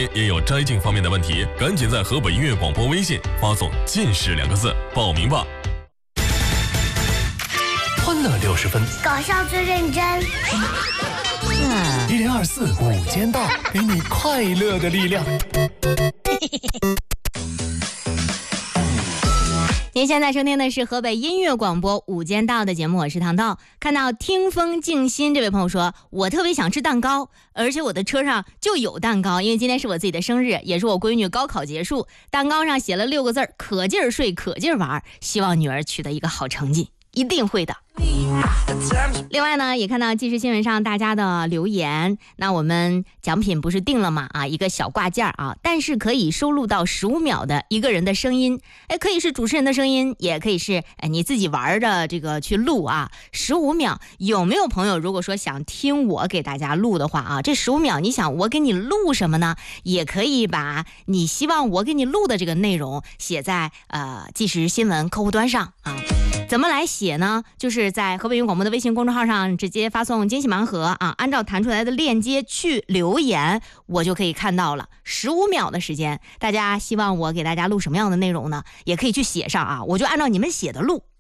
你也有摘镜方面的问题，赶紧在河北音乐广播微信发送“近视”2个字报名吧。 欢乐60分， 搞笑最认真。 1024午间到，给你快乐的力量。 您现在收听的是河北音乐广播午间到的节目，我是糖豆。看到听风静心这位朋友说，我特别想吃蛋糕，而且我的车上就有蛋糕，因为今天是我自己的生日，也是我闺女高考结束，蛋糕上写了6个字，可劲儿睡可劲儿玩，希望女儿取得一个好成绩，一定会的。另外呢，也看到即时新闻上大家的留言，那我们奖品不是定了吗？一个小挂件啊，但是可以收录到15秒的一个人的声音，可以是主持人的声音，也可以是你自己玩的这个去录啊。15秒，有没有朋友如果说想听我给大家录的话啊，这15秒你想我给你录什么呢？也可以把你希望我给你录的这个内容写在即时新闻客户端上啊。怎么来写呢？就是在河北音乐广播的微信公众号上直接发送惊喜盲盒啊，按照弹出来的链接去留言，我就可以看到了。15秒的时间，大家希望我给大家录什么样的内容呢？也可以去写上啊，我就按照你们写的录。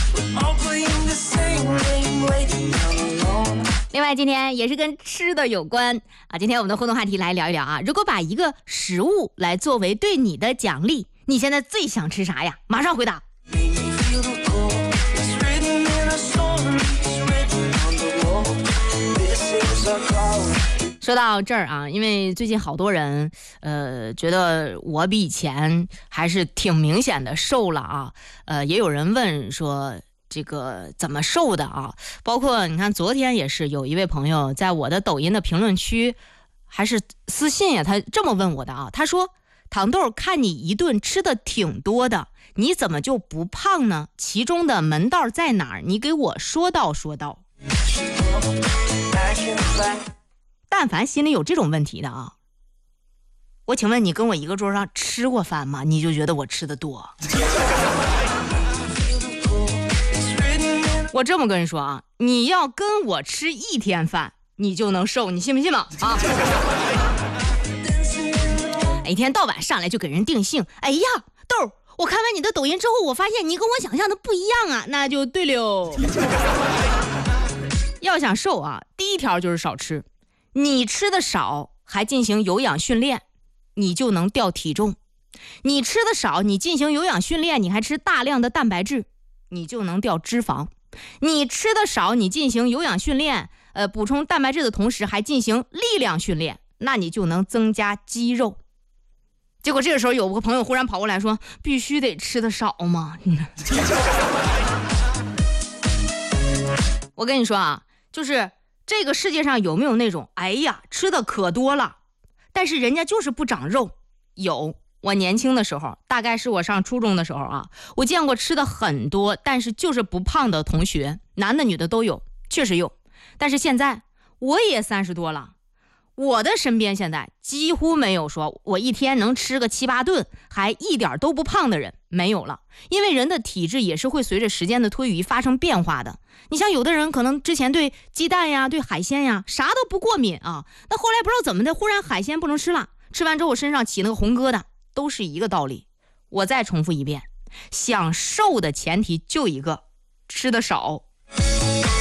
另外今天也是跟吃的有关啊，今天我们的互动话题来聊一聊啊，如果把一个食物来作为对你的奖励，你现在最想吃啥呀？马上回答。说到这儿啊，因为最近好多人觉得我比以前还是挺明显的瘦了啊，也有人问说这个怎么瘦的啊，包括你看昨天也是有一位朋友在我的抖音的评论区还是私信呀，他这么问我的啊，他说糖豆看你一顿吃的挺多的，你怎么就不胖呢？其中的门道在哪儿？你给我说道说道。但凡心里有这种问题的啊，我请问你跟我一个桌上吃过饭吗？你就觉得我吃的多？我这么跟你说啊，你要跟我吃1天饭，你就能瘦，你信不信吗？啊！一天到晚上来就给人定性，哎呀，豆，我看完你的抖音之后，我发现你跟我想象的不一样啊，那就对了。要想瘦啊，第一条就是少吃。你吃的少还进行有氧训练，你就能掉体重。你吃的少，你进行有氧训练，你还吃大量的蛋白质，你就能掉脂肪。你吃的少，你进行有氧训练，补充蛋白质的同时还进行力量训练，那你就能增加肌肉。结果这个时候有个朋友忽然跑过来说，必须得吃的少吗？我跟你说啊，就是这个世界上有没有那种哎呀吃的可多了，但是人家就是不长肉？有。我年轻的时候，大概是我上初中的时候啊，我见过吃的很多但是就是不胖的同学，男的女的都有，确实有。但是现在我也30多了，我的身边现在几乎没有说我一天能吃个7、8顿还一点都不胖的人，没有了。因为人的体质也是会随着时间的推移发生变化的。你像有的人可能之前对鸡蛋呀对海鲜呀啥都不过敏啊，那后来不知道怎么的忽然海鲜不能吃了，吃完之后我身上起那个红疙瘩，都是一个道理。我再重复一遍，想瘦的前提就一个，吃的少。